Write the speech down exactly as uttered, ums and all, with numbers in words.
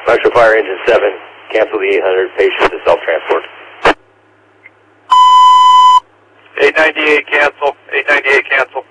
Metro Fire Engine seven, cancel the eight hundred, patient to self-transport. eight ninety-eight cancel, eight ninety-eight cancel.